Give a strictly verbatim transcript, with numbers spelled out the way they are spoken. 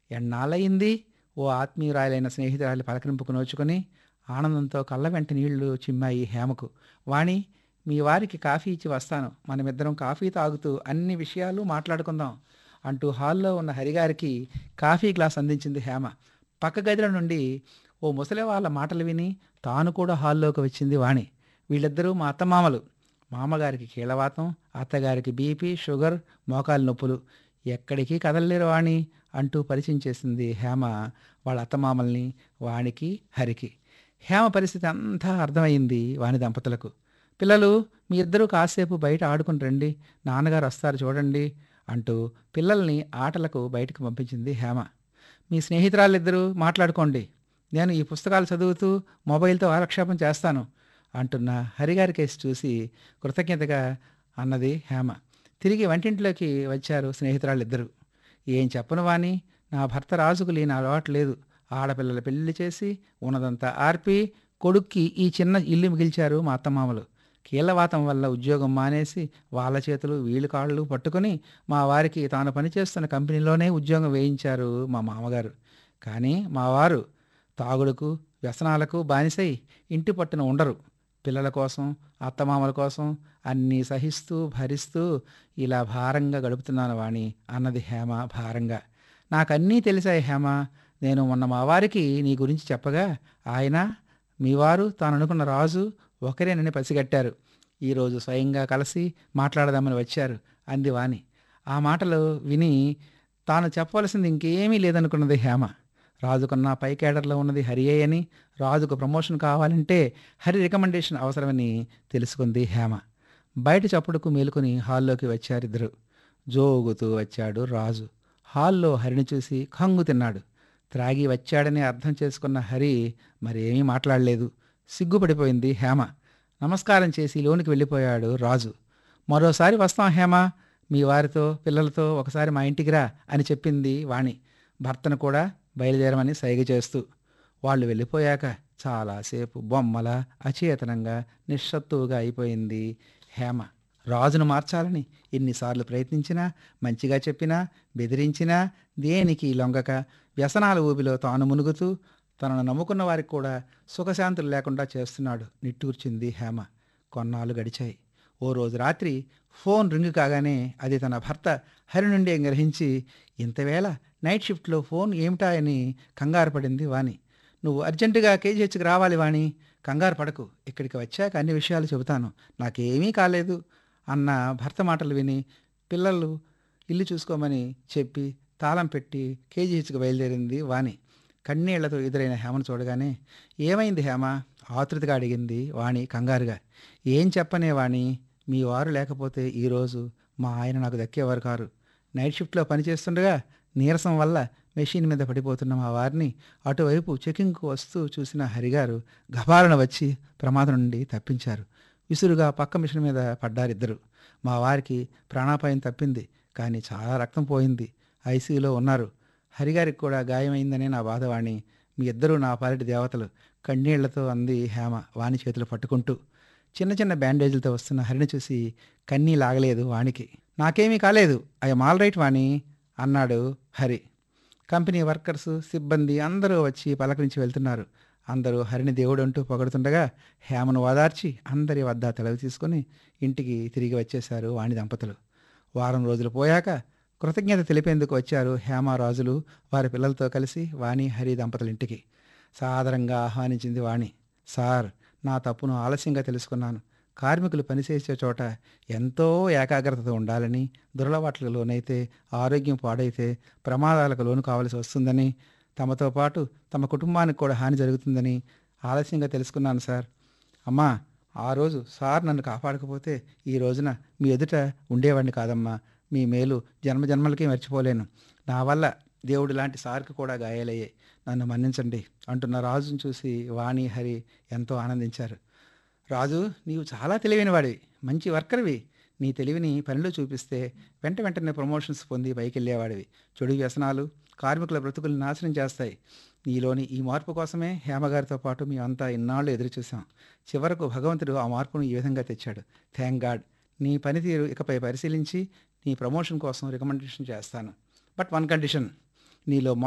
ఎన్నాళ్ళయింది? ఓ ఆత్మీయురాలైన స్నేహితురాలి పలకరింపుకు నోచుకొని ఆనందంతో కళ్ళ వెంట నీళ్లు చిమ్మాయి హేమకు. వాణి, మీ వారికి కాఫీ ఇచ్చి వస్తాను. మనమిద్దరం కాఫీ తాగుతూ అన్ని విషయాలు మాట్లాడుకుందాం అంటూ హాల్లో ఉన్న హరిగారికి కాఫీ గ్లాస్ అందించింది హేమ. పక్క గదిలో నుండి ఓ ముసలి వాళ్ళ మాటలు విని తాను కూడా హాల్లోకి వచ్చింది వాణి. వీళ్ళిద్దరూ మా అత్తమామలు. మామగారికి కీళ్ళవాతం, అత్తగారికి బీపీ, షుగర్, మోకాలు నొప్పులు. ఎక్కడికి కదలలేరు వాణి అంటూ పరిచయం చేసింది హేమ వాళ్ళ అత్తమామల్ని వానికి, హరికి. హేమ పరిస్థితి అంతా అర్థమైంది వాని దంపతులకు. పిల్లలు, మీ ఇద్దరూ కాసేపు బయట ఆడుకుని రండి, నాన్నగారు వస్తారు చూడండి అంటూ పిల్లల్ని ఆటలకు బయటకు పంపించింది హేమ. మీ స్నేహితురాలిద్దరూ మాట్లాడుకోండి, నేను ఈ పుస్తకాలు చదువుతూ మొబైల్తో కాలక్షేపం చేస్తాను అంటున్న హరిగారి కేసు చూసి కృతజ్ఞతగా అన్నది హేమ. తిరిగి వంటింట్లోకి వచ్చారు స్నేహితురాళ్ళిద్దరూ. ఏం చెప్పను వాణి, నా భర్త రాజుకు లేని అలవాటు లేదు. ఆడపిల్లల పెళ్లి చేసి ఉన్నదంతా ఆర్పి కొడుక్కి ఈ చిన్న ఇల్లు మిగిల్చారు మా అత్తమామలు. కీళ్ళవాతం వల్ల ఉద్యోగం మానేసి వాళ్ళ చేతులు వీళ్ళు కాళ్ళు పట్టుకొని మా వారికి తాను పనిచేస్తున్న కంపెనీలోనే ఉద్యోగం వేయించారు మా మామగారు. కానీ మా వారు తాగుడుకు, వ్యసనాలకు బానిసై ఇంటి పట్టున ఉండరు. పిల్లల కోసం, అత్తమామల కోసం అన్నీ సహిస్తూ భరిస్తూ ఇలా భారంగా గడుపుతున్నాను వాణి అన్నది హేమ భారంగా. నాకన్నీ తెలిసాయి హేమ. నేను మొన్న మా వారికి నీ గురించి చెప్పగా ఆయన, మీ వారు తాను అనుకున్న రాజు ఒకరేనని పసిగట్టారు. ఈరోజు స్వయంగా కలిసి మాట్లాడదామని వచ్చారు అంది వాణి. ఆ మాటలు విని తాను చెప్పవలసింది ఇంకేమీ లేదనుకున్నది హేమ. రాజుకున్న పై కేడర్లో ఉన్నది హరియే అని, రాజుకు ప్రమోషన్ కావాలంటే హరి రికమెండేషన్ అవసరమని తెలుసుకుంది హేమ. బయట చప్పుడుకు మేలుకొని హాల్లోకి వచ్చారిద్దరు. జోగుతూ వచ్చాడు రాజు. హాల్లో హరిని చూసి కంగు తిన్నాడు. త్రాగి వచ్చాడని అర్థం చేసుకున్న హరి మరేమీ మాట్లాడలేదు. సిగ్గుపడిపోయింది హేమ. నమస్కారం చేసి లోనికి వెళ్ళిపోయాడు రాజు. మరోసారి వస్తాం హేమ, మీ వారితో పిల్లలతో ఒకసారి మా ఇంటికి రా అని చెప్పింది వాణి భర్తను కూడా బయలుదేరమని సైగ చేస్తూ. వాళ్ళు వెళ్ళిపోయాక చాలాసేపు బొమ్మల అచేతనంగా నిశ్శత్తువుగా అయిపోయింది హేమ. రాజును మార్చాలని ఎన్నిసార్లు ప్రయత్నించినా, మంచిగా చెప్పినా, బెదిరించినా దేనికి లొంగక వ్యసనాల ఊబిలో తాను మునుగుతూ తనను నమ్ముకున్న వారికి కూడా సుఖశాంతులు లేకుండా చేస్తున్నాడు నిట్టూర్చింది హేమ. కొన్నాళ్ళు గడిచాయి. ఓ రోజు రాత్రి ఫోన్ రింగ్ కాగానే అది తన భర్త హరి నుండి గ్రహించి, ఇంతవేళ నైట్ షిఫ్ట్లో ఫోన్ ఏమిటా అని కంగారు పడింది వాణి. నువ్వు అర్జెంటుగా కేజీహెచ్కి రావాలి వాణి, కంగారు పడకు, ఇక్కడికి వచ్చాక అన్ని విషయాలు చెబుతాను, నాకేమీ కాలేదు అన్న భర్త మాటలు విని పిల్లలు ఇల్లు చూసుకోమని చెప్పి తాళం పెట్టి కేజీహెచ్కి బయలుదేరింది వాణి. కన్నీళ్లతో ఎదురైన హేమను చూడగానే, ఏమైంది హేమ ఆతృతగా అడిగింది వాణి కంగారుగా. ఏం చెప్పనే వాణి, మీ వారు లేకపోతే ఈరోజు మా ఆయన నాకు దక్కేవారు కారు. నైట్ షిఫ్ట్లో పనిచేస్తుండగా నీరసం వల్ల మెషిన్ మీద పడిపోతున్న మా వారిని అటువైపు చెకింగ్కు వస్తూ చూసిన హరిగారు గబాలను వచ్చి ప్రమాదం నుండి తప్పించారు. విసురుగా పక్క మిషన్ మీద పడ్డారిద్దరు. మా వారికి ప్రాణాపాయం తప్పింది, కానీ చాలా రక్తం పోయింది, ఐసీయూలో ఉన్నారు. హరిగారికి కూడా గాయమైందనే నా బాధవాణి, మీ ఇద్దరూ నా పాలిటి దేవతలు కన్నీళ్లతో అంది హేమ వాణి చేతులు పట్టుకుంటూ. చిన్న చిన్న బ్యాండేజీలతో వస్తున్న హరిని చూసి కన్నీ లాగలేదు వాణికి. నాకేమీ కాలేదు, ఐఎమ్ ఆల్ రైట్ వాణి అన్నాడు హరి. కంపెనీ వర్కర్సు, సిబ్బంది అందరూ వచ్చి పలకరించి వెళ్తున్నారు. అందరూ హరిని దేవుడంటూ పొగడుతుండగా హేమను ఓదార్చి అందరి వద్ద తెలవి తీసుకుని ఇంటికి తిరిగి వచ్చేశారు వాణి దంపతులు. వారం రోజులు పోయాక కృతజ్ఞత తెలిపేందుకు వచ్చారు హేమరాజులు వారి పిల్లలతో కలిసి వాణి హరి దంపతుల ఇంటికి. సాదరంగా ఆహ్వానించింది వాణి. సార్, నా తప్పును ఆలస్యంగా తెలుసుకున్నాను. కార్మికులు పనిచేసే చోట ఎంతో ఏకాగ్రతతో ఉండాలని, దురలవాట్లకు లోనైతే ఆరోగ్యం పాడైతే ప్రమాదాలకు లోను కావలసి వస్తుందని, తమతో పాటు తమ కుటుంబానికి కూడా హాని జరుగుతుందని ఆలస్యంగా తెలుసుకున్నాను సార్. అమ్మా, ఆ రోజు సార్ నన్ను కాపాడకపోతే ఈ రోజున మీ ఎదుట ఉండేవాడిని కాదమ్మా. మీ మేలు జన్మజన్మలకి మర్చిపోలేను. నా వల్ల దేవుడు లాంటి సార్కి కూడా గాయాలయ్యాయి, నన్ను మన్నించండి అంటున్న రాజును చూసి వాణి హరి ఎంతో ఆనందించారు. రాజు, నీవు చాలా తెలివైన వాడివి, మంచి వర్కర్వి. నీ తెలివిని పనిలో చూపిస్తే వెంట వెంటనే ప్రమోషన్స్ పొంది పైకి వెళ్ళేవాడివి. చెడు వ్యసనాలు కార్మికుల బ్రతుకుల్ని నాశనం చేస్తాయి. నీలోని ఈ మార్పు కోసమే హేమగారితో పాటు మేమంతా ఇన్నాళ్ళు ఎదురు చూసాం. చివరకు భగవంతుడు ఆ మార్పును ఈ విధంగా తెచ్చాడు. Thank God. నీ పనితీరు ఇకపై పరిశీలించి నీ ప్రమోషన్ కోసం రికమెండేషన్ చేస్తాను. బట్ వన్ కండిషన్, నీలో